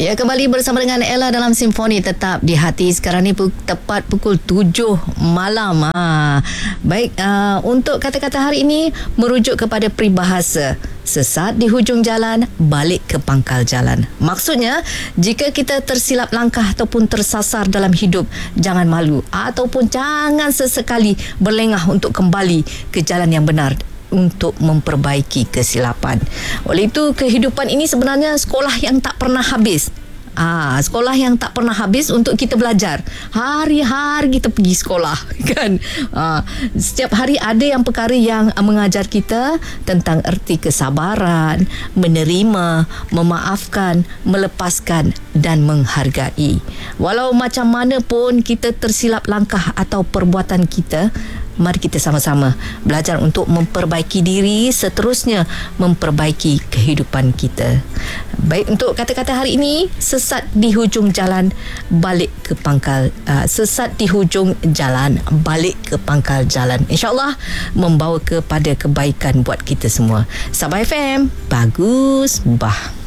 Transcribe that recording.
Ya, kembali bersama dengan Ella dalam Simfoni Tetap di Hati. Sekarang ni tepat pukul 7 malam. Baik, untuk kata-kata hari ini merujuk kepada peribahasa sesat di hujung jalan, balik ke pangkal jalan. Maksudnya, jika kita tersilap langkah ataupun tersasar dalam hidup, jangan malu ataupun jangan sesekali berlengah untuk kembali ke jalan yang benar untuk memperbaiki kesilapan. Oleh itu, kehidupan ini sebenarnya sekolah yang tak pernah habis. Sekolah yang tak pernah habis untuk kita belajar. Hari-hari kita pergi sekolah, kan? Setiap hari ada yang perkara yang mengajar kita tentang erti kesabaran, menerima, memaafkan, melepaskan dan menghargai. Walau macam mana pun kita tersilap langkah atau perbuatan kita, mari kita sama-sama belajar untuk memperbaiki diri, seterusnya memperbaiki kehidupan kita. Baik, untuk kata-kata hari ini, sesat di hujung jalan, balik ke pangkal. Sesat di hujung jalan, balik ke pangkal jalan. InsyaAllah membawa kepada kebaikan buat kita semua. Sabah FM, bagus, bah.